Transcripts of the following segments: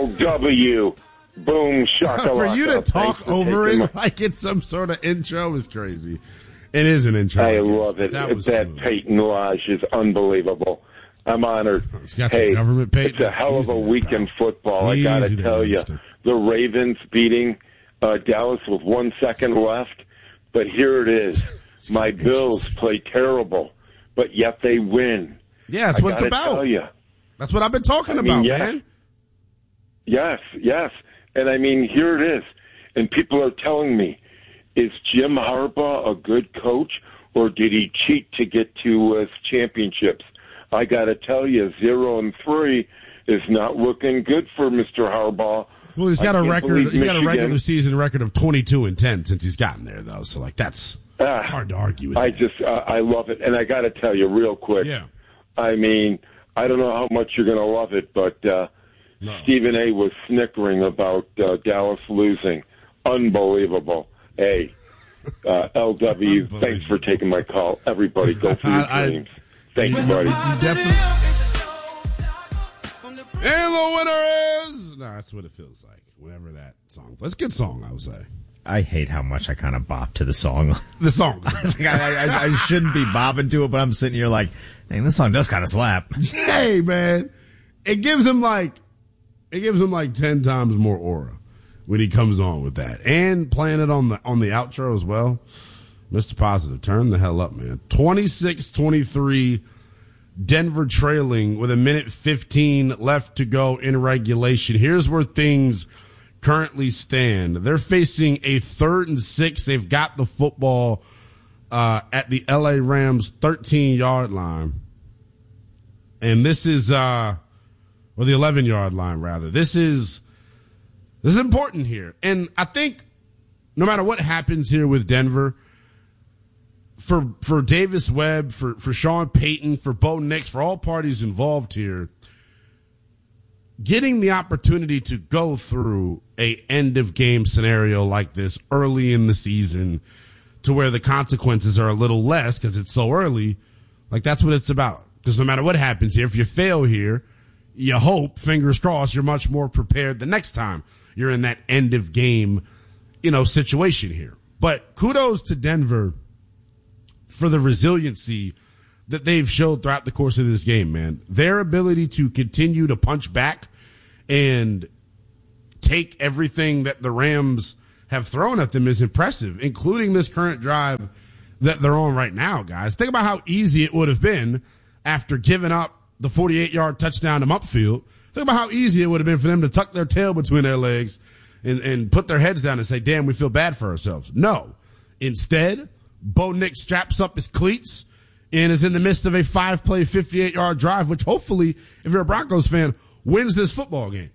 LW. Boom, shakalaka. For you to talk over it like it's some sort of intro is crazy. It is an intro. I love it. That Peyton Lodge is unbelievable. I'm honored. It's got the government paid. It's a hell of a week in football. I got to tell you. The Ravens beating Dallas with 1 second left. But here it is. My Bills play terrible, but yet they win. Yeah, that's what it's about. Tell you. That's what I've been talking about, man. Yes. And I mean, here it is. And people are telling me, is Jim Harbaugh a good coach, or did he cheat to get to championships? I got to tell you, 0-3 is not looking good for Mr. Harbaugh. Well, he's got a record. He's got a regular season record of 22-10 since he's gotten there, though. So, that's hard to argue with. I love it, and I got to tell you real quick. Yeah. I mean, I don't know how much you're going to love it, but Stephen A. was snickering about Dallas losing. Unbelievable. Hey, LW, thanks for taking my call. Everybody, go for your dreams. Thank you, buddy. And the winner is... No, that's what it feels like whenever that song... That's a good song, I would say. I hate how much I kind of bop to the song. The song. I shouldn't be bopping to it, but I'm sitting here like, dang, this song does kind of slap. Hey, man. It gives him like 10 times more aura when he comes on with that. And playing it on the outro as well. Mr. Positive, turn the hell up, man. 26-23, Denver trailing with 1:15 left to go in regulation. Here's where things currently stand. They're facing a 3rd and 6. They've got the football at the LA Rams 13-yard line. And this is the 11-yard line, rather. This is important here. And I think no matter what happens here with Denver, for Davis Webb, for Sean Payton, for Bo Nix, for all parties involved here, getting the opportunity to go through a end of game scenario like this early in the season to where the consequences are a little less because it's so early, that's what it's about. Because no matter what happens here, if you fail here, you hope, fingers crossed, you're much more prepared the next time you're in that end of game, situation here. But kudos to Denver for the resiliency that they've showed throughout the course of this game, man. Their ability to continue to punch back and take everything that the Rams have thrown at them is impressive, including this current drive that they're on right now, guys. Think about how easy it would have been after giving up the 48-yard touchdown to Upfield. Think about how easy it would have been for them to tuck their tail between their legs and put their heads down and say, damn, we feel bad for ourselves. No. Instead, Bo Nix straps up his cleats and is in the midst of a 5-play, 58-yard drive, which hopefully, if you're a Broncos fan, wins this football game.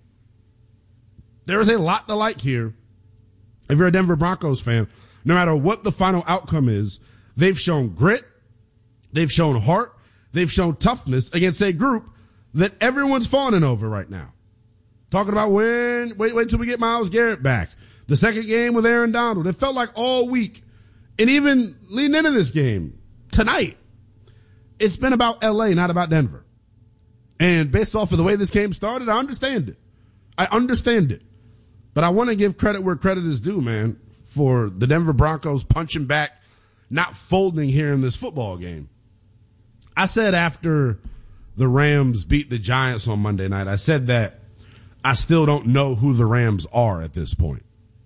There is a lot to like here. If you're a Denver Broncos fan, no matter what the final outcome is, they've shown grit, they've shown heart, they've shown toughness against a group that everyone's fawning over right now. Talking about wait till we get Myles Garrett back. The second game with Aaron Donald. It felt like all week, and even leading into this game, tonight, it's been about LA, not about Denver. And based off of the way this game started, I understand it. But I want to give credit where credit is due, man, for the Denver Broncos punching back, not folding here in this football game. I said after the Rams beat the Giants on Monday night, I said that I still don't know who the Rams are at this point.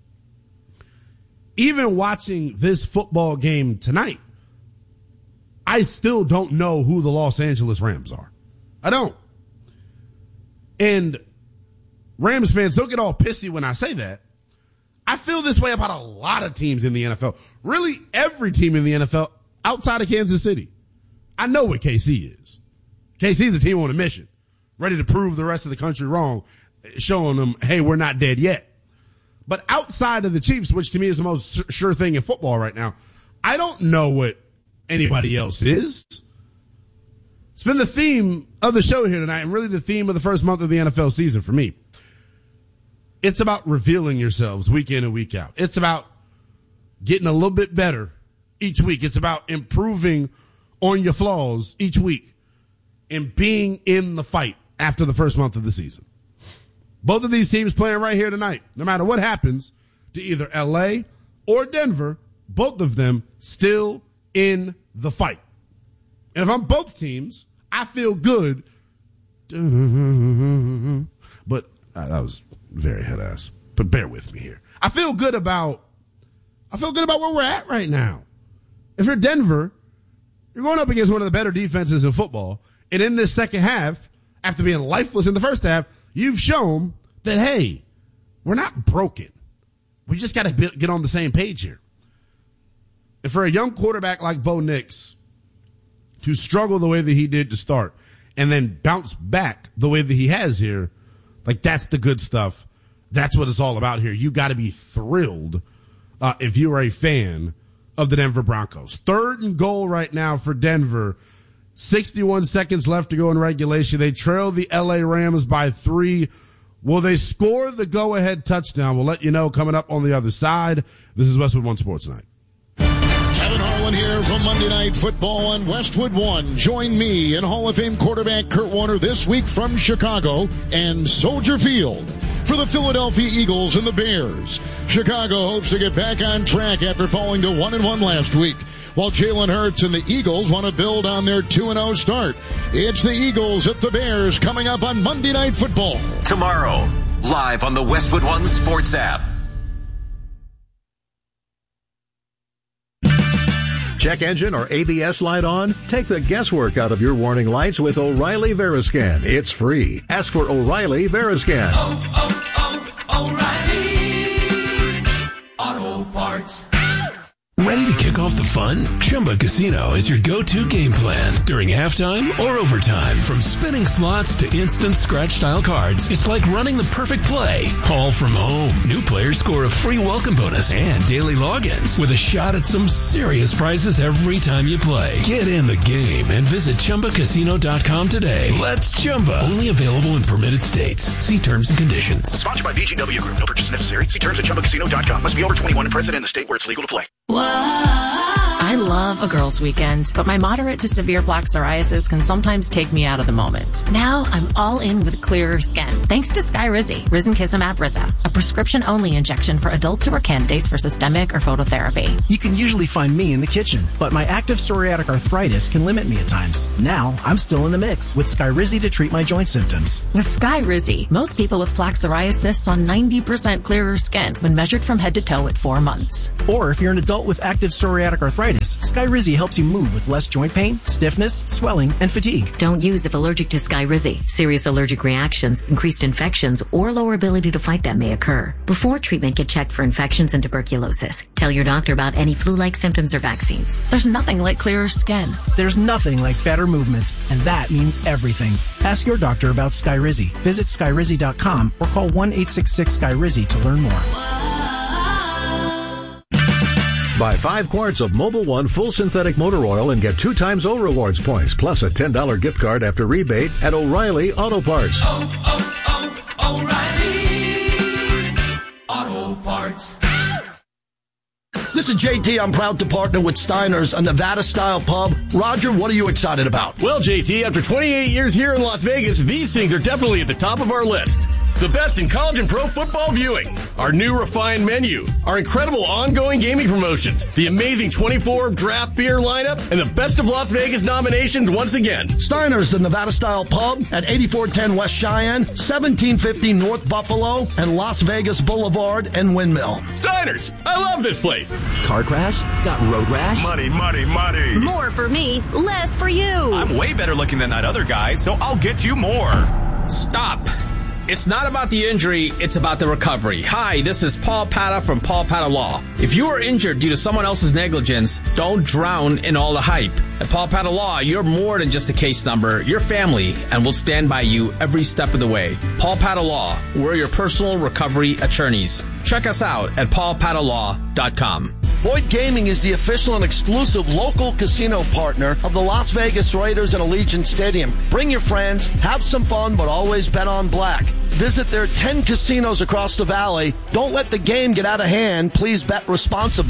Even watching this football game tonight, I still don't know who the Los Angeles Rams are. I don't. And Rams fans, don't get all pissy when I say that. I feel this way about a lot of teams in the NFL. Really every team in the NFL outside of Kansas City. I know what KC is. KC is a team on a mission, ready to prove the rest of the country wrong, showing them, hey, we're not dead yet. But outside of the Chiefs, which to me is the most sure thing in football right now, I don't know what anybody else is. It's been the theme of the show here tonight and really the theme of the first month of the NFL season for me. It's about revealing yourselves week in and week out. It's about getting a little bit better each week. It's about improving on your flaws each week and being in the fight after the first month of the season. Both of these teams playing right here tonight. No matter what happens to either LA or Denver, both of them still in the fight. And if I'm both teams, I feel good. But that was very head ass. But bear with me here. I feel good about where we're at right now. If you're Denver, you're going up against one of the better defenses in football. And in this second half, after being lifeless in the first half, you've shown that, hey, we're not broken. We just got to get on the same page here. And for a young quarterback like Bo Nix to struggle the way that he did to start and then bounce back the way that he has here, like, that's the good stuff. That's what it's all about here. You got to be thrilled if you are a fan of the Denver Broncos. 3rd and goal right now for Denver. 61 seconds left to go in regulation. They trail the LA Rams by 3. Will they score the go-ahead touchdown? We'll let you know coming up on the other side. This is Westwood One Sports Night. Kevin Harlan here from Monday Night Football on Westwood One. Join me and Hall of Fame quarterback Kurt Warner this week from Chicago and Soldier Field for the Philadelphia Eagles and the Bears. Chicago hopes to get back on track after falling to 1-1 last week, while Jalen Hurts and the Eagles want to build on their 2-0 start. It's the Eagles at the Bears coming up on Monday Night Football. Tomorrow, live on the Westwood One Sports app. Check engine or ABS light on? Take the guesswork out of your warning lights with O'Reilly Veriscan. It's free. Ask for O'Reilly Veriscan. O'Reilly Auto Parts. Ready to kick off the fun? Chumba Casino is your go-to game plan during halftime or overtime. From spinning slots to instant scratch-style cards, it's like running the perfect play, all from home. New players score a free welcome bonus and daily logins with a shot at some serious prizes every time you play. Get in the game and visit ChumbaCasino.com today. Let's Chumba. Only available in permitted states. See terms and conditions. Sponsored by VGW Group. No purchase necessary. See terms at ChumbaCasino.com. Must be over 21 and present in the state where it's legal to play. I love a girls' weekend, but my moderate to severe plaque psoriasis can sometimes take me out of the moment. Now I'm all in with clearer skin, thanks to Skyrizi, Risankizumab Rizza, a prescription-only injection for adults who are candidates for systemic or phototherapy. You can usually find me in the kitchen, but my active psoriatic arthritis can limit me at times. Now I'm still in the mix with Skyrizi to treat my joint symptoms. With Skyrizi, most people with plaque psoriasis saw 90% clearer skin when measured from head to toe at 4 months. Or if you're an adult with active psoriatic arthritis, Skyrizi helps you move with less joint pain, stiffness, swelling, and fatigue. Don't use if allergic to Skyrizi. Serious allergic reactions, increased infections, or lower ability to fight them may occur. Before treatment, get checked for infections and tuberculosis. Tell your doctor about any flu-like symptoms or vaccines. There's nothing like clearer skin. There's nothing like better movement, and that means everything. Ask your doctor about Skyrizi. Visit Skyrizi.com or call 1-866-SKYRIZI to learn more. Buy 5 quarts of Mobil 1 full synthetic motor oil and get 2 times O Rewards points, plus a $10 gift card after rebate at O'Reilly Auto Parts. O'Reilly Auto Parts. This is JT. I'm proud to partner with Steiner's, a Nevada-style pub. Roger, what are you excited about? Well, JT, after 28 years here in Las Vegas, these things are definitely at the top of our list. The best in college and pro football viewing, our new refined menu, our incredible ongoing gaming promotions, the amazing 24 draft beer lineup, and the Best of Las Vegas nominations once again. Steiner's, the Nevada-style pub at 8410 West Cheyenne, 1750 North Buffalo, and Las Vegas Boulevard and Windmill. Steiner's, I love this place. Car crash? Got road rash? Money. More for me, less for you. I'm way better looking than that other guy, so I'll get you more. Stop. It's not about the injury, it's about the recovery. Hi, this is Paul Pata from Paul Pata Law. If you are injured due to someone else's negligence, don't drown in all the hype. At Paul Pata Law, you're more than just a case number. You're family, and we'll stand by you every step of the way. Paul Pata Law, we're your personal recovery attorneys. Check us out at paulpatalaw.com. Boyd Gaming is the official and exclusive local casino partner of the Las Vegas Raiders and Allegiant Stadium. Bring your friends, have some fun, but always bet on black. Visit their 10 casinos across the valley. Don't let the game get out of hand. Please bet responsibly.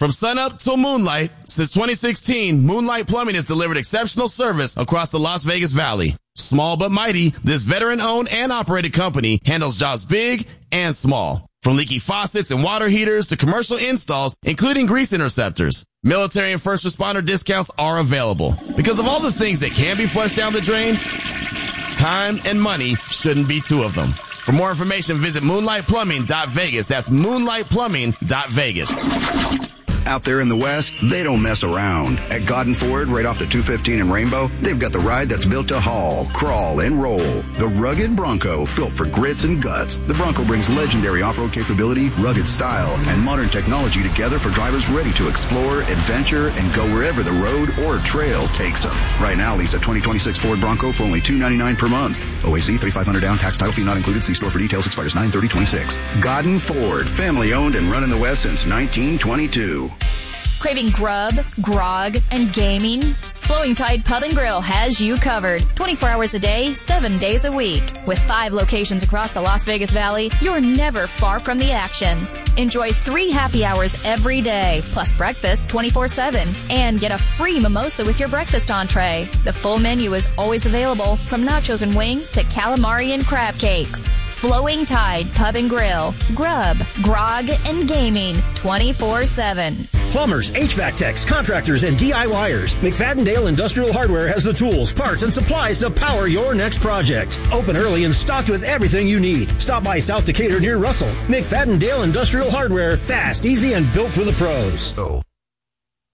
From sunup till moonlight, since 2016, Moonlight Plumbing has delivered exceptional service across the Las Vegas Valley. Small but mighty, this veteran-owned and operated company handles jobs big and small. From leaky faucets and water heaters to commercial installs, including grease interceptors. Military and first responder discounts are available. Because of all the things that can be flushed down the drain, time and money shouldn't be two of them. For more information, visit moonlightplumbing.vegas. That's moonlightplumbing.vegas. Out there in the West, they don't mess around. At Godden Ford, right off the 215 in Rainbow, they've got the ride that's built to haul, crawl, and roll. The rugged Bronco, built for grits and guts. The Bronco brings legendary off-road capability, rugged style, and modern technology together for drivers ready to explore, adventure, and go wherever the road or trail takes them. Right now, lease a 2026 Ford Bronco for only $299 per month. OAC, $3,500 down, tax title fee not included. See store for details. Expires 9/30/26. Godden Ford, family owned and run in the West since 1922. Craving grub, grog, and gaming? Flowing Tide Pub and Grill has you covered. 24 hours a day, 7 days a week. With 5 locations across the Las Vegas Valley, you're never far from the action. Enjoy 3 happy hours every day, plus breakfast 24/7, and get a free mimosa with your breakfast entree. The full menu is always available, from nachos and wings to calamari and crab cakes. Flowing Tide Pub and Grill. Grub, grog, and gaming 24/7. Plumbers, HVAC techs, contractors, and DIYers. McFadden-Dale Industrial Hardware has the tools, parts, and supplies to power your next project. Open early and stocked with everything you need. Stop by South Decatur near Russell. McFadden-Dale Industrial Hardware. Fast, easy, and built for the pros. Oh,